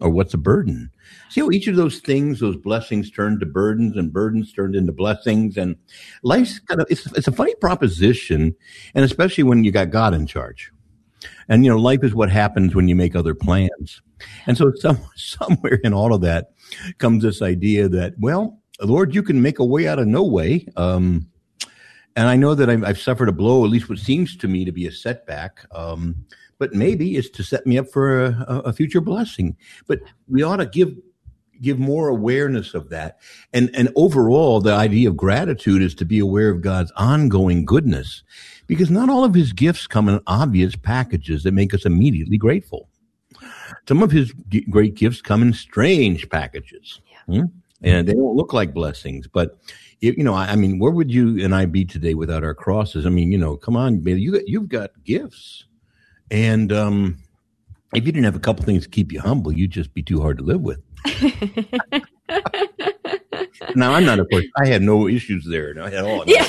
or what's a burden? See how each of those things, those blessings turn to burdens and burdens turned into blessings. And life's it's a funny proposition. And especially when you got God in charge. And, life is what happens when you make other plans. And so somewhere in all of that comes this idea that, well, Lord, you can make a way out of no way. And I know that I've suffered a blow, at least what seems to me to be a setback. But maybe it's to set me up for a future blessing. But we ought to give more awareness of that. And overall, the idea of gratitude is to be aware of God's ongoing goodness, because not all of his gifts come in obvious packages that make us immediately grateful. Some of his great gifts come in strange packages. Yeah. And they don't look like blessings. But, where would you and I be today without our crosses? Come on, baby, you've got gifts. And if you didn't have a couple things to keep you humble, you'd just be too hard to live with. Now, I'm not, of course, I had no issues there at all. Yeah.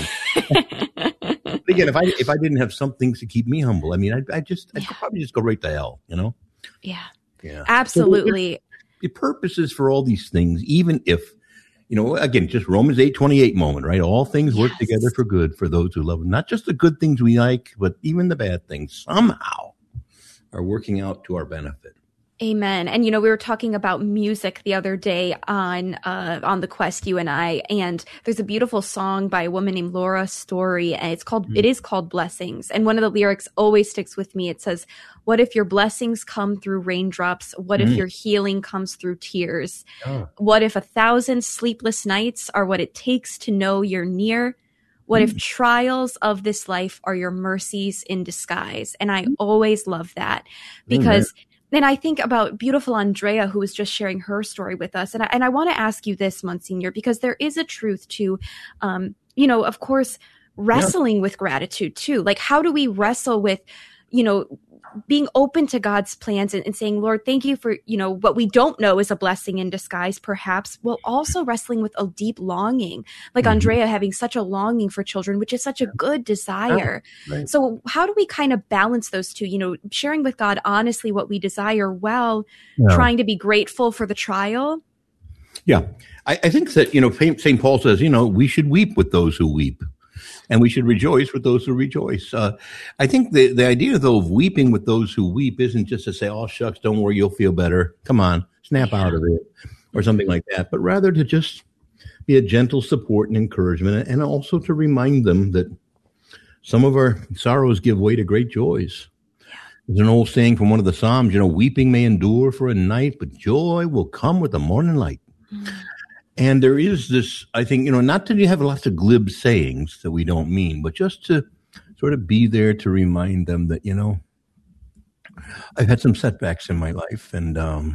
But again, if I didn't have some things to keep me humble, I'd probably just go right to hell, Yeah. Yeah. Absolutely. So the purposes for all these things, even if, again, just Romans 8:28 moment, right? All things work together for good for those who love him. Not just the good things we like, but even the bad things somehow are working out to our benefit. Amen. And, we were talking about music the other day on The Quest, you and I, and there's a beautiful song by a woman named Laura Story, and it is called Blessings. And one of the lyrics always sticks with me. It says, what if your blessings come through raindrops? What if your healing comes through tears? Oh. What if 1,000 sleepless nights are what it takes to know you're near? What if trials of this life are your mercies in disguise? And I always love that because then I think about beautiful Andrea, who was just sharing her story with us. And I want to ask you this, Monsignor, because there is a truth to, of course, wrestling with gratitude too. Like, how do we wrestle with, being open to God's plans and saying, Lord, thank you for, what we don't know is a blessing in disguise, perhaps, while also wrestling with a deep longing, like Andrea having such a longing for children, which is such a good desire. Right. So how do we kind of balance those two, sharing with God honestly what we desire while trying to be grateful for the trial? Yeah, I think that, St. Paul says, we should weep with those who weep. And we should rejoice with those who rejoice. I think the idea, though, of weeping with those who weep isn't just to say, oh, shucks, don't worry, you'll feel better. Come on, snap out of it, or something like that. But rather to just be a gentle support and encouragement, and also to remind them that some of our sorrows give way to great joys. Yeah. There's an old saying from one of the Psalms, weeping may endure for a night, but joy will come with the morning light. Mm. And there is this, I think, not that you have lots of glib sayings that we don't mean, but just to sort of be there to remind them that, I've had some setbacks in my life, and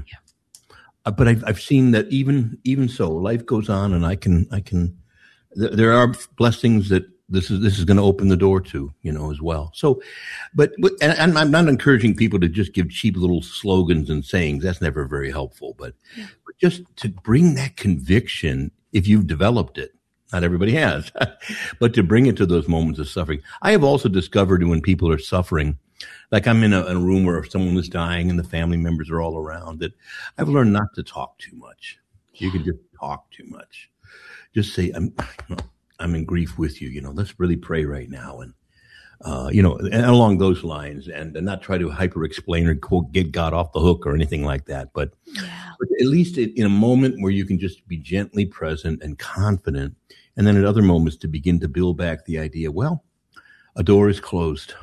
but I've seen that even so, life goes on, and I can. There are blessings that this is going to open the door to, as well. So, and I'm not encouraging people to just give cheap little slogans and sayings. That's never very helpful. But just to bring that conviction, if you've developed it, not everybody has, but to bring it to those moments of suffering. I have also discovered when people are suffering, like I'm in a room where someone is dying and the family members are all around, that I've learned not to talk too much. You can just talk too much. Just say, I'm in grief with you. Let's really pray right now. And, and along those lines, and not try to hyper explain or quote, get God off the hook or anything like that. But at least in a moment where you can just be gently present and confident. And then at other moments to begin to build back the idea, well, a door is closed.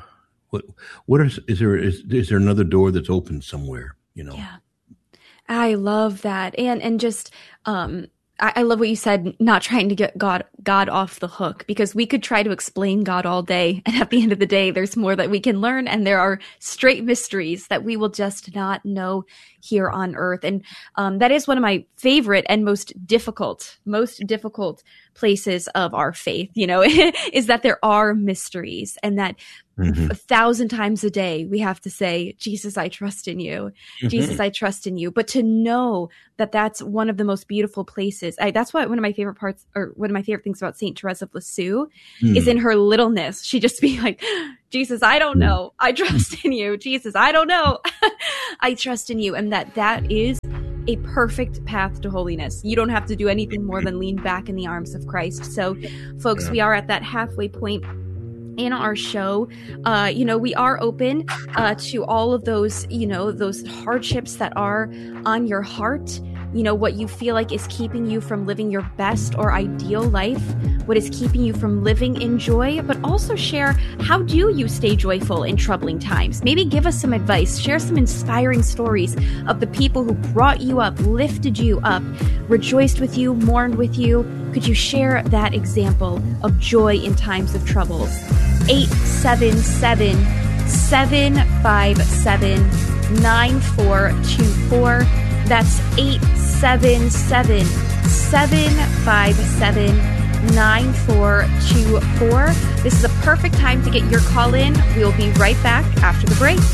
Is there another door that's open somewhere? Yeah. I love that. And just, I love what you said, not trying to get God off the hook, because we could try to explain God all day. And at the end of the day, there's more that we can learn. And there are straight mysteries that we will just not know here on earth. And that is one of my favorite and most difficult places of our faith, is that there are mysteries, and that 1,000 times a day we have to say, Jesus, I trust in you. Jesus, I trust in you. But to know that that's one of the most beautiful places. That's why one of my favorite parts, or one of my favorite things about Saint Therese of Lisieux is in her littleness. She just be like, Jesus, I don't know. I trust in you. Jesus, I don't know. I trust in you. And that is a perfect path to holiness. You don't have to do anything more than lean back in the arms of Christ. So, folks, we are at that halfway point in our show. We are open to all of those, those hardships that are on your heart, what you feel like is keeping you from living your best or ideal life, what is keeping you from living in joy, but also share, how do you stay joyful in troubling times? Maybe give us some advice, share some inspiring stories of the people who brought you up, lifted you up, rejoiced with you, mourned with you. Could you share that example of joy in times of troubles? 877-757-9424. That's 877-757-9424. This is a perfect time to get your call in. We'll be right back after the break.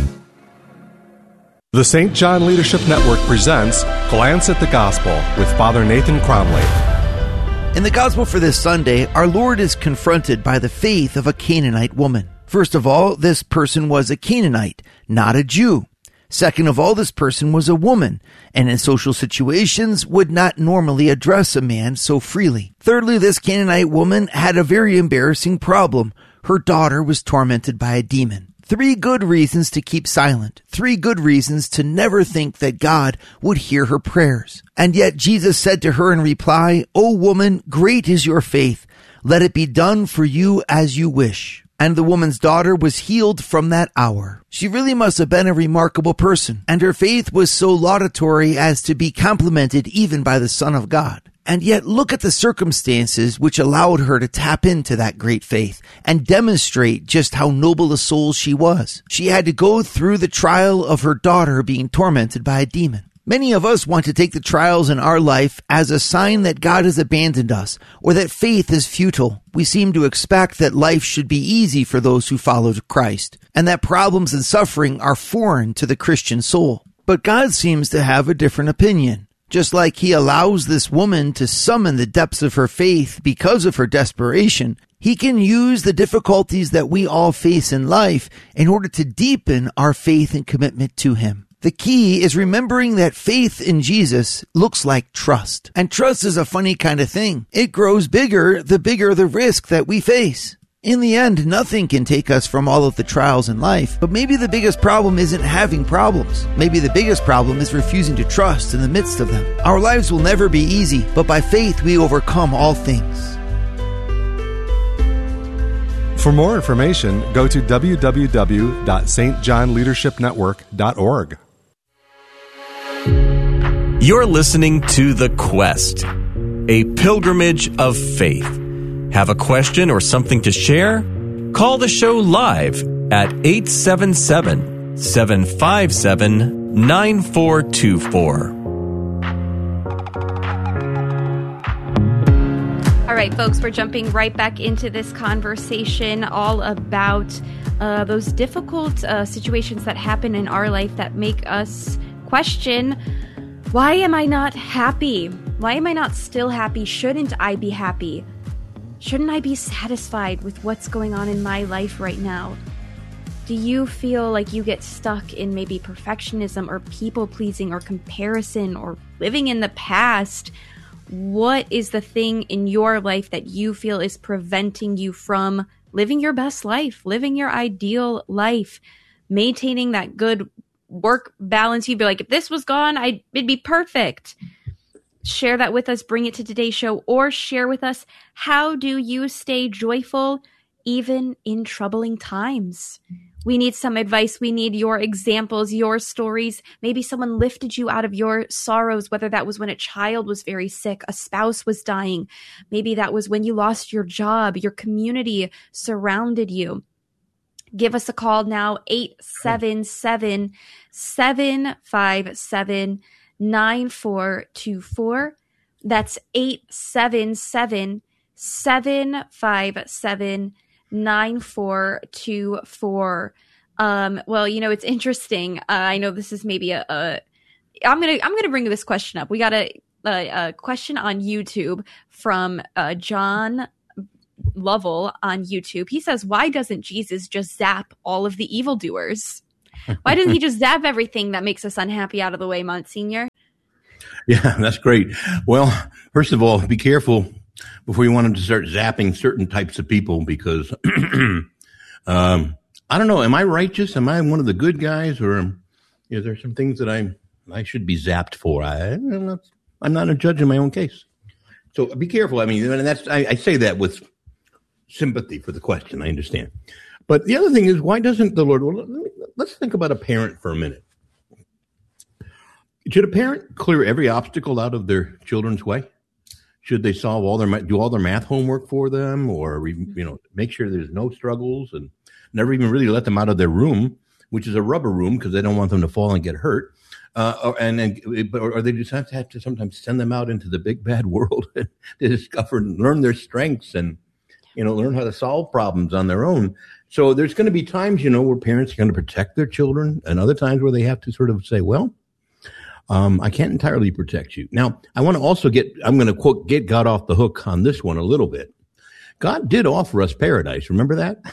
The St. John Leadership Network presents Glance at the Gospel with Father Nathan Cromley. In the Gospel for this Sunday, our Lord is confronted by the faith of a Canaanite woman. First of all, this person was a Canaanite, not a Jew. Second of all, this person was a woman, and in social situations would not normally address a man so freely. Thirdly, this Canaanite woman had a very embarrassing problem. Her daughter was tormented by a demon. 3 good reasons to keep silent. 3 good reasons to never think that God would hear her prayers. And yet Jesus said to her in reply, "O woman, great is your faith. Let it be done for you as you wish." And the woman's daughter was healed from that hour. She really must have been a remarkable person, and her faith was so laudatory as to be complimented even by the Son of God. And yet look at the circumstances which allowed her to tap into that great faith and demonstrate just how noble a soul she was. She had to go through the trial of her daughter being tormented by a demon. Many of us want to take the trials in our life as a sign that God has abandoned us or that faith is futile. We seem to expect that life should be easy for those who follow Christ, and that problems and suffering are foreign to the Christian soul. But God seems to have a different opinion. Just like he allows this woman to summon the depths of her faith because of her desperation, he can use the difficulties that we all face in life in order to deepen our faith and commitment to him. The key is remembering that faith in Jesus looks like trust. And trust is a funny kind of thing. It grows bigger the risk that we face. In the end, nothing can take us from all of the trials in life, but maybe the biggest problem isn't having problems. Maybe the biggest problem is refusing to trust in the midst of them. Our lives will never be easy, but by faith we overcome all things. For more information, go to www.stjohnleadershipnetwork.org. You're listening to The Quest, a pilgrimage of faith. Have a question or something to share? Call the show live at 877-757-9424. All right, folks, we're jumping right back into this conversation all about those difficult situations that happen in our life that make us question, why am I not happy? Why am I not still happy? Shouldn't I be happy? Shouldn't I be satisfied with what's going on in my life right now? Do you feel like you get stuck in maybe perfectionism or people-pleasing or comparison or living in the past? What is the thing in your life that you feel is preventing you from living your best life, living your ideal life, maintaining that good work balance? You'd be like, if this was gone, it'd be perfect. Share that with us. Bring it to today's show, or share with us, how do you stay joyful even in troubling times? We need some advice. We need your examples, your stories. Maybe someone lifted you out of your sorrows, whether that was when a child was very sick, a spouse was dying. Maybe that was when you lost your job, your community surrounded you. Give us a call now, 877-757-9424. That's 877-757-9424. Well, it's interesting. I know this is maybe I'm gonna bring this question up. We got a question on YouTube from John Lovell on YouTube. He says, why doesn't Jesus just zap all of the evildoers? Why doesn't he just zap everything that makes us unhappy out of the way, Monsignor? Yeah, that's great. Well, first of all, be careful before you want them to start zapping certain types of people because I don't know. Am I righteous? Am I one of the good guys, or is there some things that I should be zapped for? I'm not a judge in my own case. So be careful. I mean, and I say that with sympathy for the question. I understand. But the other thing is, why doesn't the Lord? Well, let's think about a parent for a minute. Should a parent clear every obstacle out of their children's way? Should they solve do all their math homework for them, or make sure there's no struggles and never even really let them out of their room, which is a rubber room because they don't want them to fall and get hurt? Or they just have to sometimes send them out into the big bad world to discover and learn their strengths and learn how to solve problems on their own. So there's going to be times where parents are going to protect their children, and other times where they have to sort of say, well, I can't entirely protect you. Now, I want to also I'm going to quote, get God off the hook on this one a little bit. God did offer us paradise. Remember that?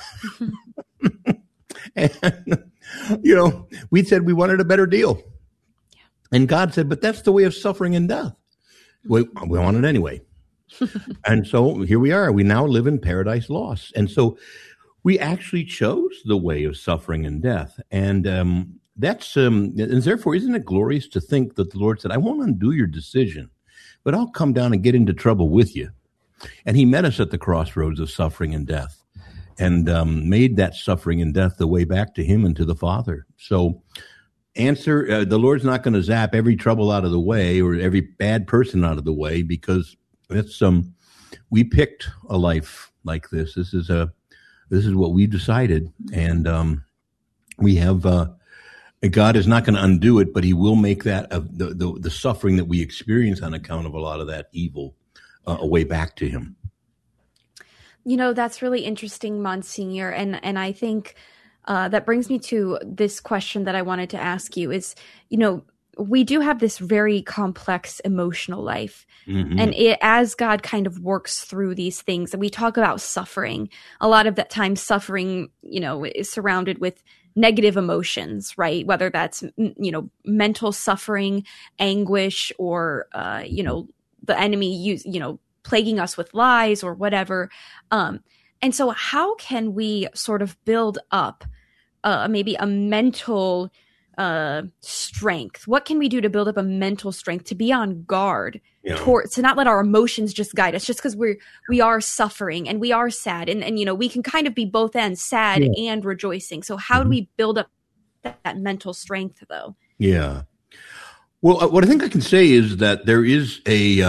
And, we said we wanted a better deal. And God said, but that's the way of suffering and death. We want it anyway. And so here we are. We now live in paradise lost. And so we actually chose the way of suffering and death. And and therefore, isn't it glorious to think that the Lord said, I won't undo your decision, but I'll come down and get into trouble with you. And he met us at the crossroads of suffering and death and made that suffering and death the way back to him and to the Father. So the Lord's not going to zap every trouble out of the way or every bad person out of the way, because we picked a life like this. This is what we decided. And we have, God is not going to undo it, but he will make that the suffering that we experience on account of a lot of that evil a way back to him. That's really interesting, Monsignor. And I think that brings me to this question that I wanted to ask you is, we do have this very complex emotional life. Mm-hmm. And as God kind of works through these things, and we talk about suffering, a lot of that time suffering, is surrounded with negative emotions, right? Whether that's, mental suffering, anguish, or, the enemy plaguing us with lies or whatever. And so how can we sort of build up maybe a mental strength? What can we do to build up a mental strength to be on guard to not let our emotions just guide us, just because we are suffering and we are sad and we can kind of be both ends, sad and rejoicing. So how do we build up that mental strength though? Yeah. Well, what I think I can say is that there is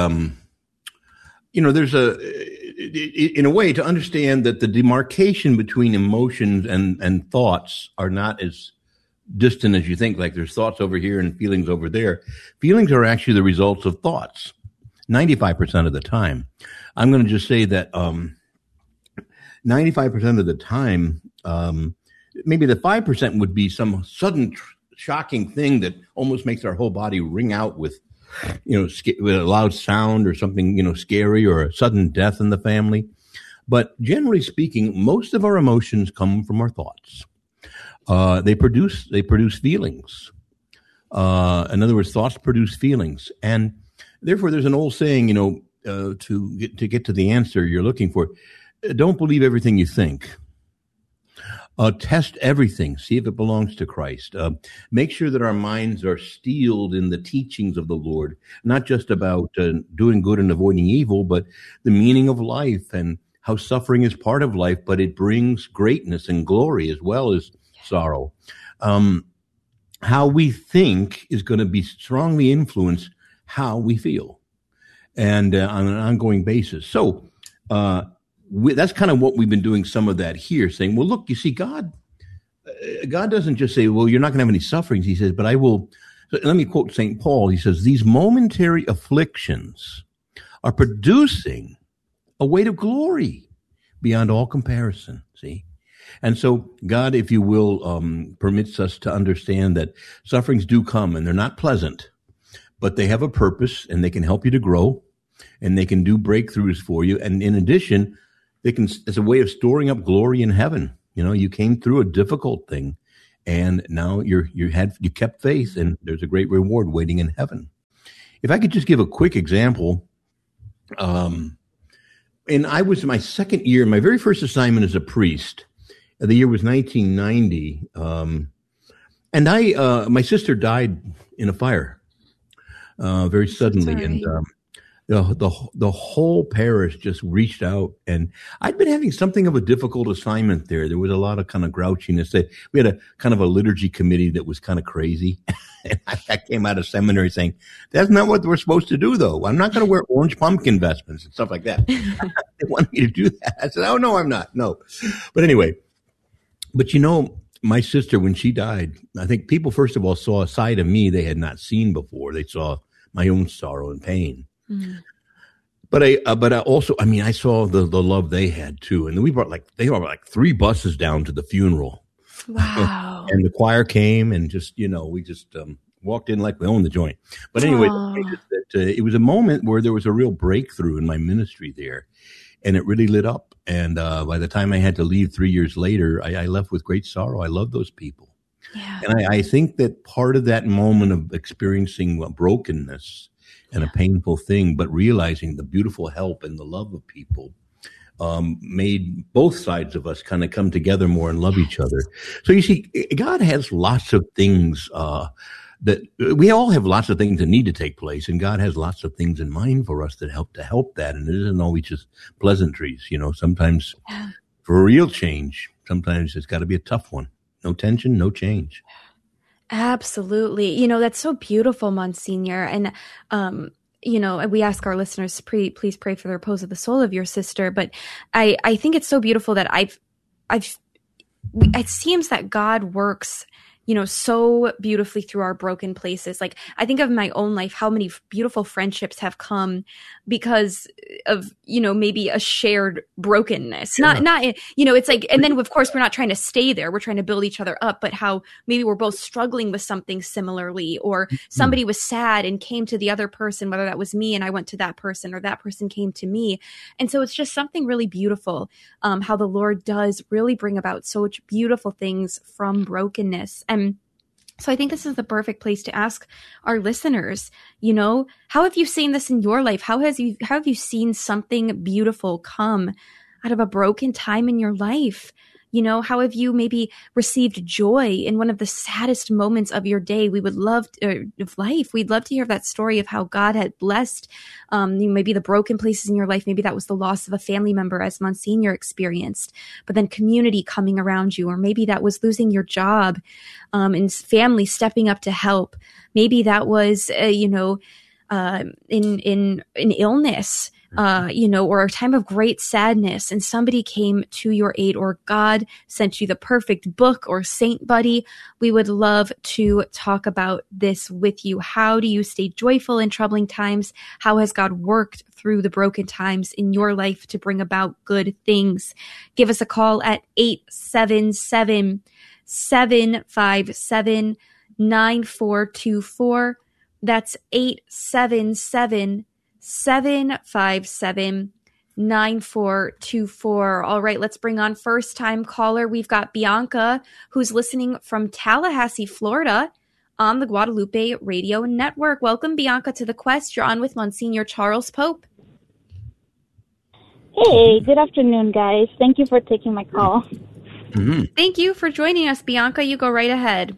in a way to understand that the demarcation between emotions and thoughts are not as distant as you think. Like there's thoughts over here and feelings over there. Feelings are actually the results of thoughts 95% of the time. I'm going to just say that 95% of the time, maybe the 5% would be some sudden shocking thing that almost makes our whole body ring out with with a loud sound or something, scary, or a sudden death in the family. But generally speaking, most of our emotions come from our thoughts. They produce feelings. In other words, thoughts produce feelings. And therefore, there's an old saying, to get to the answer you're looking for, don't believe everything you think. Test everything. See if it belongs to Christ. Make sure that our minds are steeled in the teachings of the Lord, not just about doing good and avoiding evil, but the meaning of life and how suffering is part of life, but it brings greatness and glory as well as sorrow. How we think is going to be strongly influence how we feel, and on an ongoing basis. So, that's kind of what we've been doing, some of that here, saying, well, look, you see, God doesn't just say, well, you're not going to have any sufferings. He says, but I will. So let me quote St. Paul. He says, these momentary afflictions are producing a weight of glory beyond all comparison. See? And so God, if you will, permits us to understand that sufferings do come and they're not pleasant, but they have a purpose and they can help you to grow and they can do breakthroughs for you. And in addition, it's a way of storing up glory in heaven. You came through a difficult thing and now you kept faith, and there's a great reward waiting in heaven. if I could just give a quick example, and I was my second year, my very first assignment as a priest. The year was 1990, and my sister died in a fire very suddenly, Sorry. and the whole parish just reached out, and I'd been having something of a difficult assignment there. There was a lot of kind of grouchiness. We had a kind of a liturgy committee that was kind of crazy. And I came out of seminary saying, that's not what we're supposed to do, though. I'm not going to wear orange pumpkin vestments and stuff like that. They wanted me to do that. I said, oh, no, I'm not. No. But anyway, my sister, when she died, I think people, first of all, saw a side of me they had not seen before. They saw my own sorrow and pain. Mm-hmm. But I also, I saw the love they had too. And they brought like 3 buses down to the funeral. Wow. And the choir came and just, we just walked in like we owned the joint. But anyway, it was a moment where there was a real breakthrough in my ministry there. And it really lit up. And by the time I had to leave 3 years later, I left with great sorrow. I love those people. Yeah. And I think that part of that moment of experiencing brokenness and a painful thing, but realizing the beautiful help and the love of people made both sides of us kind of come together more and love each other. So you see, God has lots of things that we all have lots of things that need to take place, and God has lots of things in mind for us that help that. And it isn't always just pleasantries, sometimes for a real change, sometimes it's got to be a tough one. No tension, no change. Absolutely. That's so beautiful, Monsignor. And, we ask our listeners, please pray for the repose of the soul of your sister. But I think it's so beautiful that it seems that God works, so beautifully through our broken places. Like I think of my own life, how many beautiful friendships have come because of, maybe a shared brokenness. Yeah. Not, it's like, and then of course we're not trying to stay there. We're trying to build each other up, but how maybe we're both struggling with something similarly, or somebody was sad and came to the other person, whether that was me and I went to that person, or that person came to me. And so it's just something really beautiful, how the Lord does really bring about such beautiful things from brokenness. And so I think this is the perfect place to ask our listeners, how have you seen this in your life? How have you seen something beautiful come out of a broken time in your life? How have you maybe received joy in one of the saddest moments of your day? We would love of life. We'd love to hear that story of how God had blessed maybe the broken places in your life. Maybe that was the loss of a family member, as Monsignor experienced, but then community coming around you, or maybe that was losing your job and family stepping up to help. Maybe that was, in illness. Or a time of great sadness and somebody came to your aid, or God sent you the perfect book or saint buddy. We would love to talk about this with you. How do you stay joyful in troubling times? How has God worked through the broken times in your life to bring about good things? Give us a call at 877-757-9424. That's 877-757-9424. All right, let's bring on first time caller. We've got Bianca, who's listening from Tallahassee, Florida, on the Guadalupe Radio Network. Welcome, Bianca, to The Quest. You're on with Monsignor Charles Pope. Hey, good afternoon, guys. Thank you for taking my call. Mm-hmm. Thank you for joining us, Bianca. You go right ahead.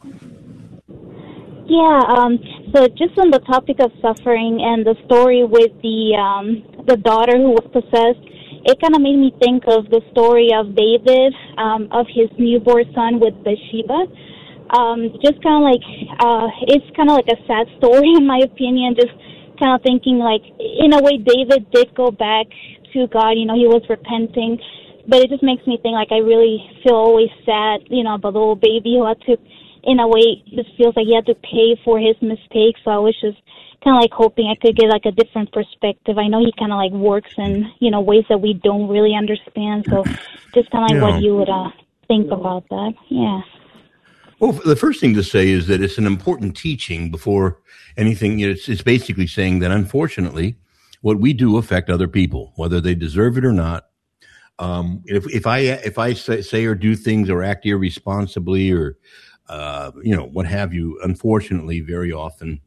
Yeah, so just on the topic of suffering and the story with the daughter who was possessed, it kind of made me think of the story of David, of his newborn son with Bathsheba. Just kind of like, it's kind of like a sad story in my opinion, just kind of thinking like, in a way, David did go back to God, he was repenting, but it just makes me think like I really feel always sad, about the little baby who had to, in a way, it feels like he had to pay for his mistakes. So I was just kind of like hoping I could get like a different perspective. I know he kind of like works in, ways that we don't really understand. So just kind of like what you would think about that. Yeah. Well, the first thing to say is that it's an important teaching before anything. It's basically saying that unfortunately, what we do affect other people, whether they deserve it or not. If I say or do things or act irresponsibly or what have you, unfortunately, very often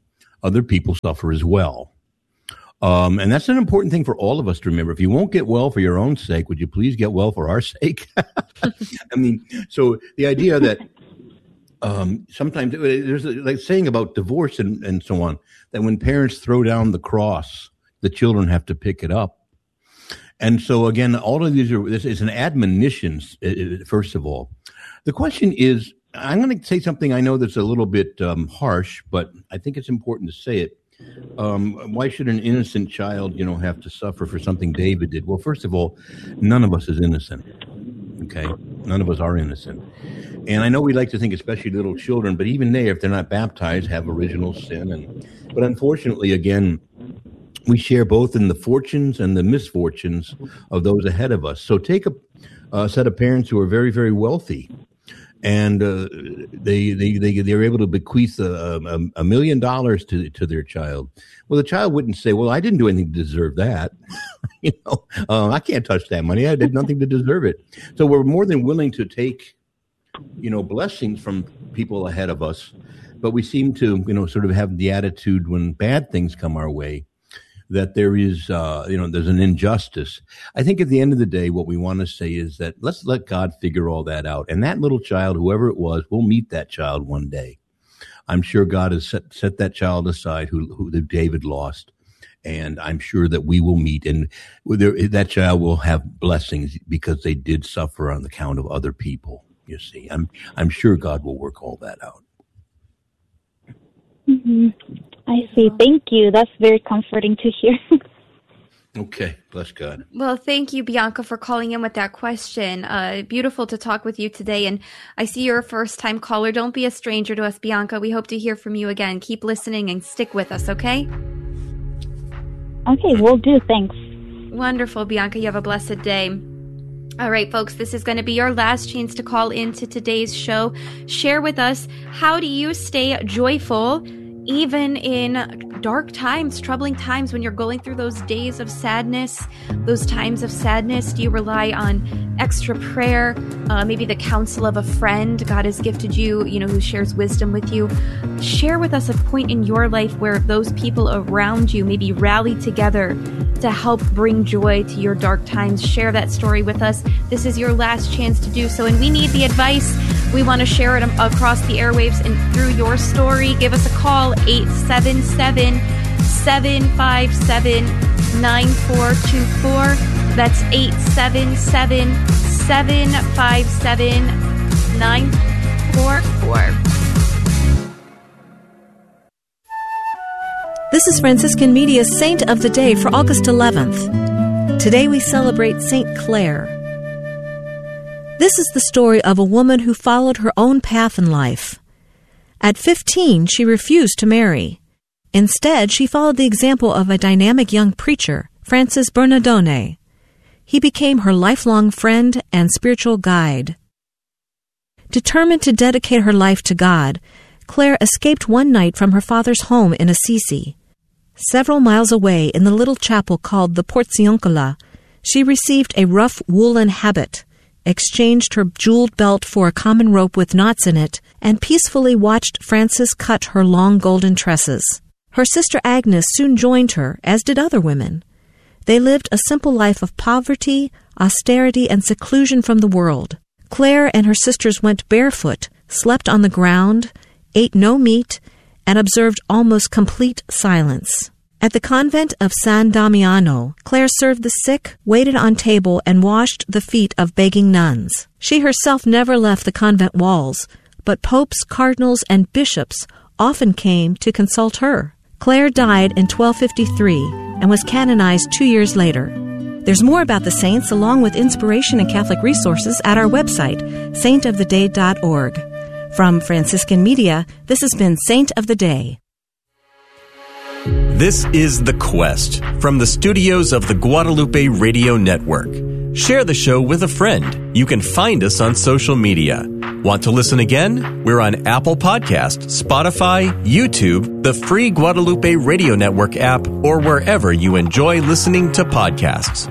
other people suffer as well. And that's an important thing for all of us to remember. If you won't get well for your own sake, would you please get well for our sake? I mean, so the idea that sometimes there's like saying about divorce and so on, that when parents throw down the cross, the children have to pick it up. And so again, all of this is an admonition, first of all. The question is, I'm going to say something I know that's a little bit harsh, but I think it's important to say it. Why should an innocent child, have to suffer for something David did? Well, first of all, none of us is innocent. Okay? None of us are innocent. And I know we like to think, especially little children, but even they, if they're not baptized, have original sin. But unfortunately, again, we share both in the fortunes and the misfortunes of those ahead of us. So take a set of parents who are very, very wealthy, and they're able to bequeath $1 million to their child. Well, the child wouldn't say, "Well, I didn't do anything to deserve that." I can't touch that money. I did nothing to deserve it. So we're more than willing to take, blessings from people ahead of us, but we seem to, sort of have the attitude when bad things come our way that there is, there's an injustice. I think at the end of the day, what we want to say is that let's let God figure all that out. And that little child, whoever it was, we'll meet that child one day. I'm sure God has set that child aside who David lost. And I'm sure that we will meet, and that child will have blessings because they did suffer on the count of other people. You see, I'm sure God will work all that out. Mm-hmm. I see. Thank you. That's very comforting to hear. Okay. Bless God. Well, thank you, Bianca, for calling in with that question. Beautiful to talk with you today. And I see you're a first-time caller. Don't be a stranger to us, Bianca. We hope to hear from you again. Keep listening and stick with us, okay? Okay, will do. Thanks. Wonderful, Bianca. You have a blessed day. All right, folks, this is going to be your last chance to call into today's show. Share with us, how do you stay joyful even in dark times, troubling times, when you're going through those days of sadness, those times of sadness? Do you rely on extra prayer, maybe the counsel of a friend God has gifted you, who shares wisdom with you? Share with us a point in your life where those people around you maybe rally together to help bring joy to your dark times. Share that story with us. This is your last chance to do so, and we need the advice. We want to share it across the airwaves and through your story. Give us a call, 877-757-9424. That's 877-757-9424. This is Franciscan Media's Saint of the Day for August 11th. Today we celebrate Saint Clare. This is the story of a woman who followed her own path in life. At 15, she refused to marry. Instead, she followed the example of a dynamic young preacher, Francis Bernardone. He became her lifelong friend and spiritual guide. Determined to dedicate her life to God, Clare escaped one night from her father's home in Assisi. Several miles away in the little chapel called the Porziuncola, she received a rough woolen habit, exchanged her jeweled belt for a common rope with knots in it, and peacefully watched Francis cut her long golden tresses. Her sister Agnes soon joined her, as did other women. They lived a simple life of poverty, austerity, and seclusion from the world. Clare and her sisters went barefoot, slept on the ground, ate no meat, and observed almost complete silence. At the convent of San Damiano, Clare served the sick, waited on table, and washed the feet of begging nuns. She herself never left the convent walls, but popes, cardinals, and bishops often came to consult her. Clare died in 1253 and was canonized 2 years later. There's more about the saints, along with inspiration and Catholic resources, at our website, saintoftheday.org. From Franciscan Media, this has been Saint of the Day. This is The Quest from the studios of the Guadalupe Radio Network. Share the show with a friend. You can find us on social media. Want to listen again? We're on Apple Podcast, Spotify, YouTube, the free Guadalupe Radio Network app, or wherever you enjoy listening to podcasts.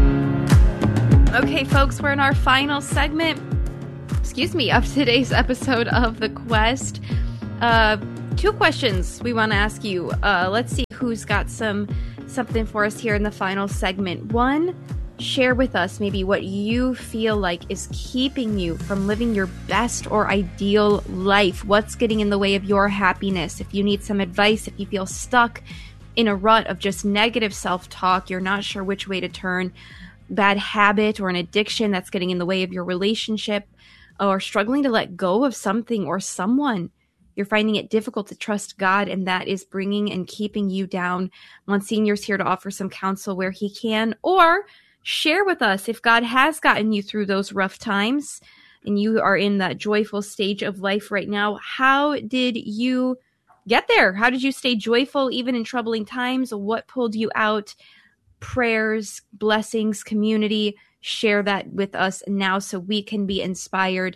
Okay, folks, we're in our final segment, of today's episode of The Quest. 2 questions we want to ask you. Let's see who's got something for us here in the final segment. 1, share with us maybe what you feel like is keeping you from living your best or ideal life. What's getting in the way of your happiness? If you need some advice, if you feel stuck in a rut of just negative self-talk, you're not sure which way to turn, bad habit or an addiction that's getting in the way of your relationship, or struggling to let go of something or someone, you're finding it difficult to trust God, and that is bringing and keeping you down. Monsignor's here to offer some counsel where he can, or share with us if God has gotten you through those rough times and you are in that joyful stage of life right now. How did you get there? How did you stay joyful even in troubling times? What pulled you out? Prayers, blessings, community. Share that with us now so we can be inspired.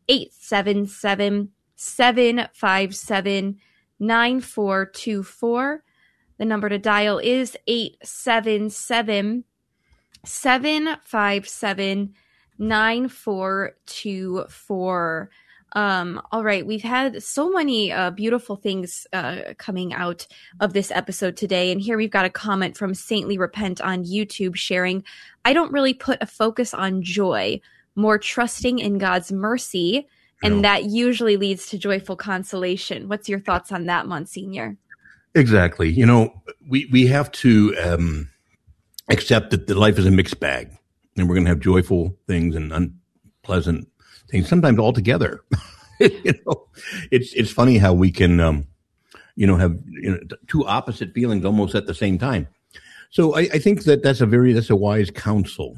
877-757-9424. The number to dial is 877-757-9424. All right. We've had so many beautiful things coming out of this episode today. And here we've got a comment from Saintly Repent on YouTube sharing, I don't really put a focus on joy, more trusting in God's mercy. And that usually leads to joyful consolation. What's your thoughts on that, Monsignor? Exactly. We have to accept that the life is a mixed bag, and we're going to have joyful things and unpleasant things, sometimes all together. It's funny how we can, have 2 opposite feelings almost at the same time. So I think that's a wise counsel.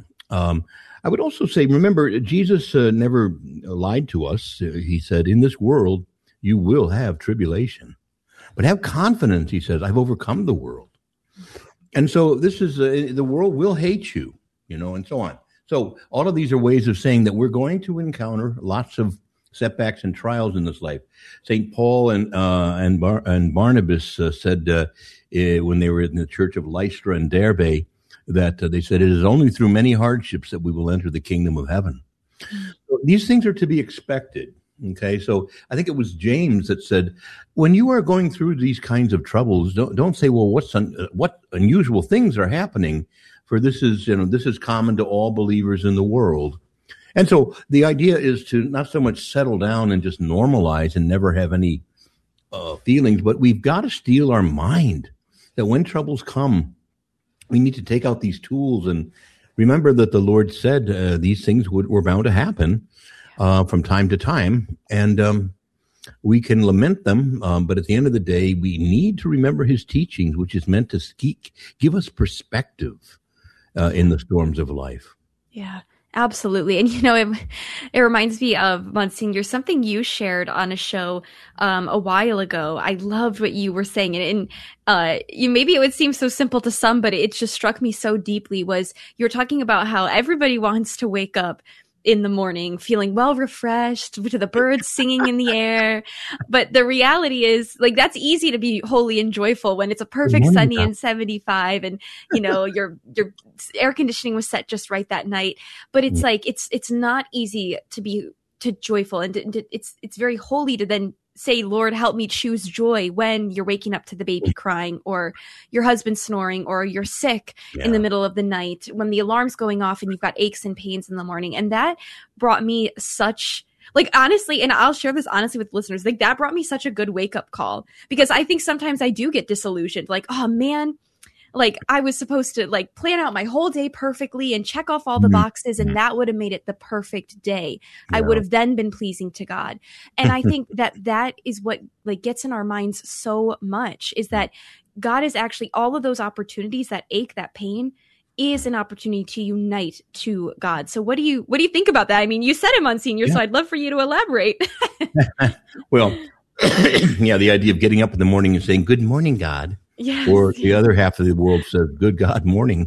I would also say, remember, Jesus never lied to us. He said, in this world, you will have tribulation. But have confidence, he says, I've overcome the world. And so this is, the world will hate you, and so on. So all of these are ways of saying that we're going to encounter lots of setbacks and trials in this life. St. Paul and Barnabas said when they were in the church of Lystra and Derbe, that they said, it is only through many hardships that we will enter the kingdom of heaven. So these things are to be expected. Okay, so I think it was James that said, when you are going through these kinds of troubles, don't say, well, what unusual things are happening? For this is common to all believers in the world. And so the idea is to not so much settle down and just normalize and never have any feelings, but we've got to steel our mind that when troubles come, we need to take out these tools and remember that the Lord said these things were bound to happen from time to time, and we can lament them, but at the end of the day, we need to remember his teachings, which is meant to give us perspective in the storms of life. Yeah. Absolutely. And, it reminds me of, Monsignor, something you shared on a show a while ago. I loved what you were saying. And maybe it would seem so simple to some, but it just struck me so deeply, was you're talking about how everybody wants to wake up in the morning feeling well refreshed to the birds singing in the air. But the reality is, that's easy to be holy and joyful when it's a perfect sunny and 75 and, your air conditioning was set just right that night. But it's it's not easy to joyful. And it's very holy to then say, Lord, help me choose joy when you're waking up to the baby crying, or your husband snoring, or you're sick in the middle of the night, when the alarm's going off and you've got aches and pains in the morning. And that brought me such, honestly, and I'll share this honestly with listeners, that brought me such a good wake up call, because I think sometimes I do get disillusioned. Oh man, I was supposed to plan out my whole day perfectly and check off all the boxes, and that would have made it the perfect day. Yeah. I would have then been pleasing to God. And I think that is what gets in our minds so much, is that God is actually, all of those opportunities, that ache, that pain, is an opportunity to unite to God. So what do you think about that? I mean, you said it, Monsignor, so I'd love for you to elaborate. Well, the idea of getting up in the morning and saying, good morning, God. Yes. Or the other half of the world says, good God morning.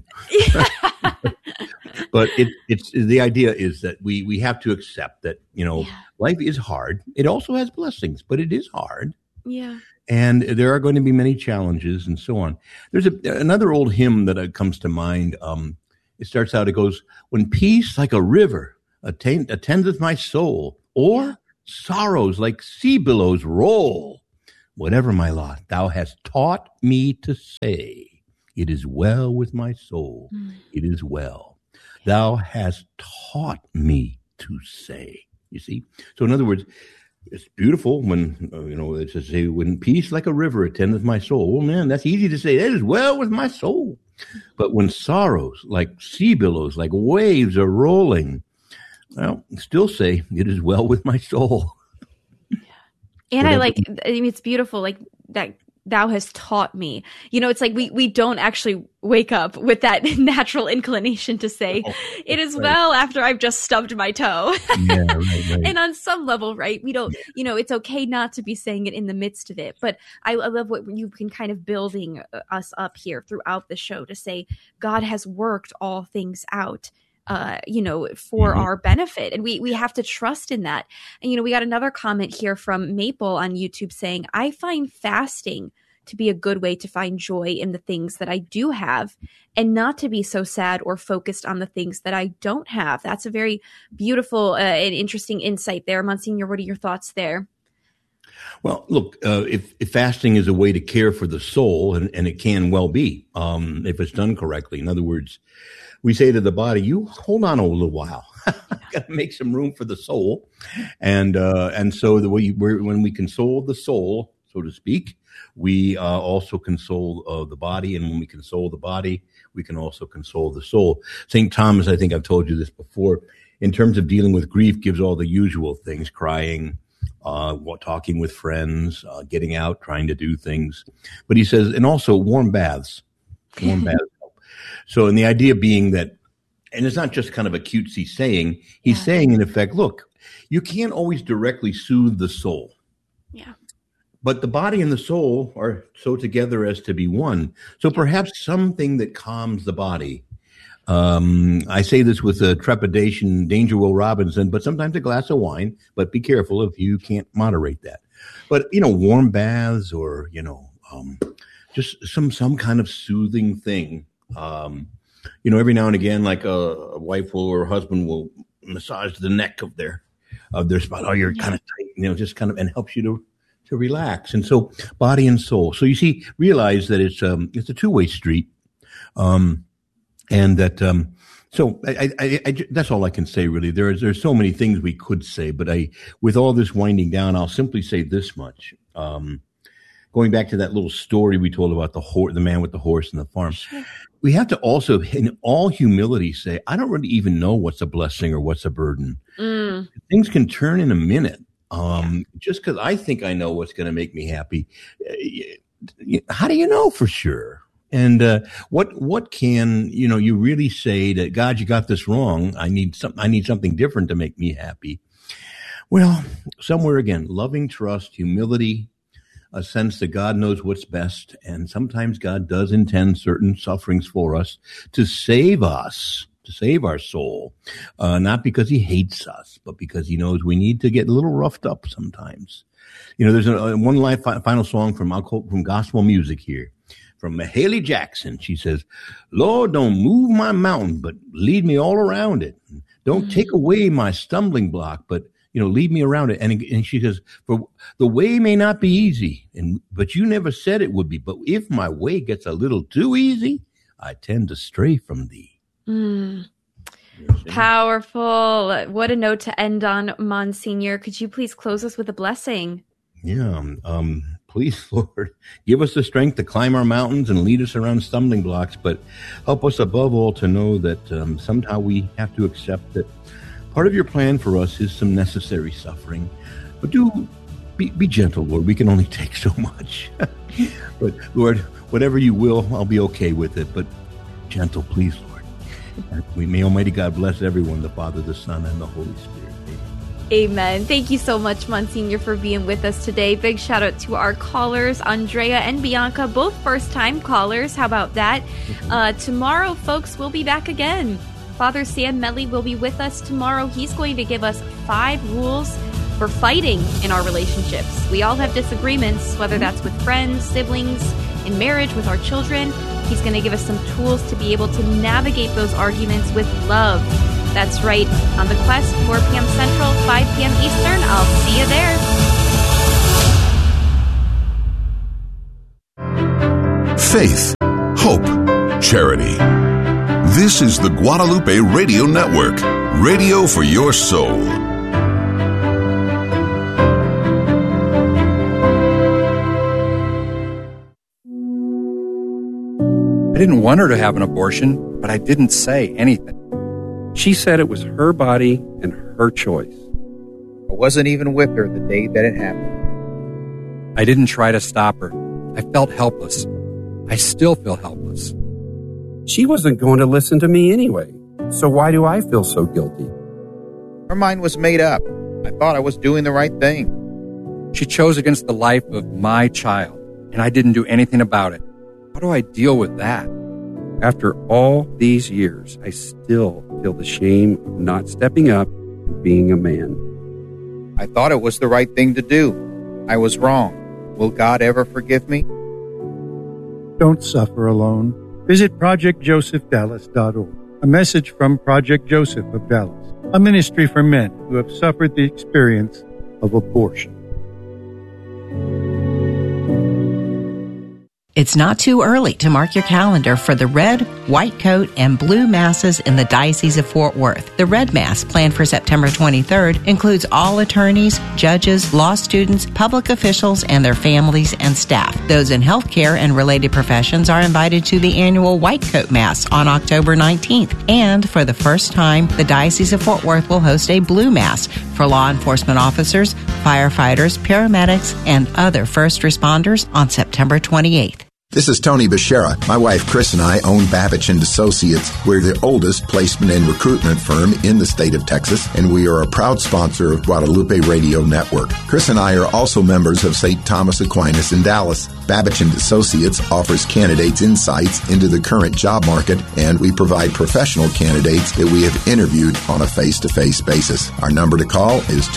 But it's the idea is that we have to accept that, life is hard. It also has blessings, but it is hard. Yeah. And there are going to be many challenges and so on. There's another old hymn that comes to mind. It starts out, it goes, when peace like a river attendeth my soul, or sorrows like sea billows roll. whatever my lot, thou hast taught me to say, it is well with my soul. It is well. Thou hast taught me to say. You see? So in other words, it's beautiful when, it's to say, when peace like a river attendeth my soul. Well, man, that's easy to say. It is well with my soul. But when sorrows like sea billows, like waves are rolling, well, still say, it is well with my soul. And it's beautiful, like that thou hast taught me. It's like we don't actually wake up with that natural inclination to say, it is well after I've just stubbed my toe. Yeah, right. And on some level, right, we don't, it's okay not to be saying it in the midst of it. But I love what you've been kind of building us up here throughout the show to say, God has worked all things out. For our benefit. And we have to trust in that. And, we got another comment here from Maple on YouTube saying, I find fasting to be a good way to find joy in the things that I do have and not to be so sad or focused on the things that I don't have. That's a very beautiful and interesting insight there. Monsignor, what are your thoughts there? Well, look, if fasting is a way to care for the soul, and it can well be, if it's done correctly. In other words, we say to the body, you hold on a little while. Got to make some room for the soul. And so when we console the soul, so to speak, we also console the body. And when we console the body, we can also console the soul. St. Thomas, I think I've told you this before, in terms of dealing with grief, gives all the usual things, crying, talking with friends, getting out, trying to do things. But he says, and also warm baths. Warm baths. So, and the idea being that, and it's not just kind of a cutesy saying, he's saying in effect, look, you can't always directly soothe the soul. Yeah. But the body and the soul are so together as to be one. So perhaps something that calms the body. I say this with a trepidation, Danger Will Robinson, but sometimes a glass of wine, but be careful if you can't moderate that. But, warm baths or, just some kind of soothing thing. Every now and again, like a wife or husband will massage the neck of their spot. Oh, you're kind of tight, just kind of, and helps you to relax. And so body and soul. So you see, realize that it's a two-way street. And that, so I that's all I can say really. There's so many things we could say, but with all this winding down, I'll simply say this much. Going back to that little story we told about the man with the horse and the farm. Sure. We have to also, in all humility, say, I don't really even know what's a blessing or what's a burden. Things can turn in a minute. Just because I think I know what's going to make me happy. How do you know for sure? And what can you really say that, God, you got this wrong? I need something different to make me happy. Well, somewhere again, loving trust, humility, a sense that God knows what's best. And sometimes God does intend certain sufferings for us to save us, to save our soul, not because he hates us, but because he knows we need to get a little roughed up sometimes. There's one final song from gospel music here from Haley Jackson. She says, Lord, don't move my mountain, but lead me all around it. Don't take away my stumbling block, but lead me around it. And she says, for the way may not be easy, but you never said it would be. But if my way gets a little too easy, I tend to stray from thee. Powerful. What a note to end on, Monsignor. Could you please close us with a blessing? Yeah. Please, Lord, give us the strength to climb our mountains and lead us around stumbling blocks, but help us above all to know that somehow we have to accept that part of your plan for us is some necessary suffering. But be gentle, Lord. We can only take so much. But Lord, whatever you will, I'll be okay with it. But gentle, please, Lord. And may Almighty God bless everyone, the Father, the Son, and the Holy Spirit. Amen. Thank you so much, Monsignor, for being with us today. Big shout out to our callers, Andrea and Bianca, both first-time callers. How about that? Tomorrow, folks, we'll be back again. Father Sam Medley will be with us tomorrow. He's going to give us 5 rules for fighting in our relationships. We all have disagreements, whether that's with friends, siblings, in marriage, with our children. He's going to give us some tools to be able to navigate those arguments with love. That's right, on The Quest, 4 p.m. Central, 5 p.m. Eastern. I'll see you there. faith, hope, charity. This is the Guadalupe Radio Network, radio for your soul. I didn't want her to have an abortion, but I didn't say anything. She said it was her body and her choice. I wasn't even with her the day that it happened. I didn't try to stop her. I felt helpless. I still feel helpless. She wasn't going to listen to me anyway, so why do I feel so guilty? Her mind was made up. I thought I was doing the right thing. She chose against the life of my child, and I didn't do anything about it. How do I deal with that? After all these years, I still feel the shame of not stepping up and being a man. I thought it was the right thing to do. I was wrong. Will God ever forgive me? Don't suffer alone. Visit ProjectJosephDallas.org. A message from Project Joseph of Dallas, a ministry for men who have suffered the experience of abortion. It's not too early to mark your calendar for the red, white coat, and blue masses in the Diocese of Fort Worth. The red mass, planned for September 23rd, includes all attorneys, judges, law students, public officials, and their families and staff. Those in healthcare and related professions are invited to the annual white coat mass on October 19th. And for the first time, the Diocese of Fort Worth will host a blue mass for law enforcement officers, firefighters, paramedics, and other first responders on September 28th. This is Tony Beshara. My wife Chris and I own Babich & Associates. We're the oldest placement and recruitment firm in the state of Texas, and we are a proud sponsor of Guadalupe Radio Network. Chris and I are also members of St. Thomas Aquinas in Dallas. Babich & Associates offers candidates insights into the current job market, and we provide professional candidates that we have interviewed on a face-to-face basis. Our number to call is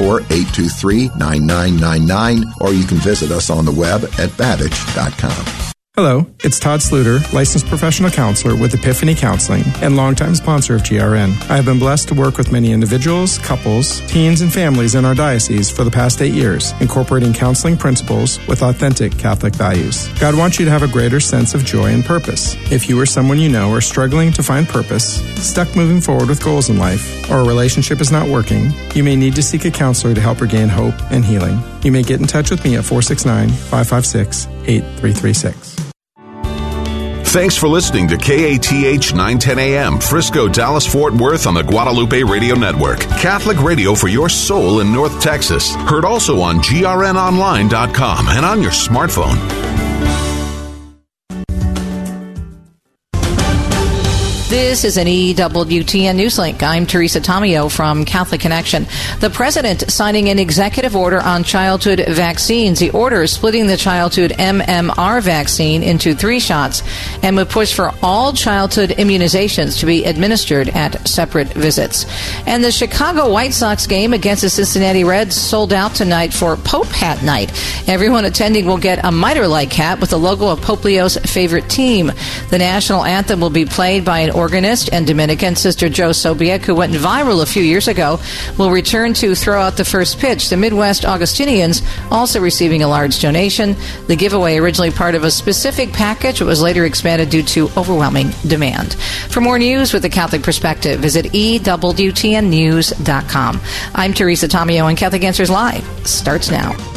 214-823-9999, or you can visit us on the web at babich.com. Hello, it's Todd Sluter, licensed professional counselor with Epiphany Counseling and longtime sponsor of GRN. I have been blessed to work with many individuals, couples, teens, and families in our diocese for the past 8 years, incorporating counseling principles with authentic Catholic values. God wants you to have a greater sense of joy and purpose. If you or someone you know are struggling to find purpose, stuck moving forward with goals in life, or a relationship is not working, you may need to seek a counselor to help regain hope and healing. You may get in touch with me at 469-556-8336. Thanks for listening to KATH 910 AM, Frisco, Dallas, Fort Worth on the Guadalupe Radio Network. Catholic radio for your soul in North Texas. Heard also on grnonline.com and on your smartphone. This is an EWTN Newslink. I'm Teresa Tomeo from Catholic Connection. The president signing an executive order on childhood vaccines. The order is splitting the childhood MMR vaccine into 3 shots and would push for all childhood immunizations to be administered at separate visits. And the Chicago White Sox game against the Cincinnati Reds sold out tonight for Pope Hat Night. Everyone attending will get a mitre-like hat with the logo of Pope Leo's favorite team. The national anthem will be played by an organist and Dominican Sister Joe Sobiek, who went viral a few years ago, will return to throw out the first pitch. The Midwest Augustinians also receiving a large donation. The giveaway, originally part of a specific package, but was later expanded due to overwhelming demand. For more news with a Catholic perspective, visit EWTNnews.com. I'm Teresa Tomeo, and Catholic Answers Live starts now.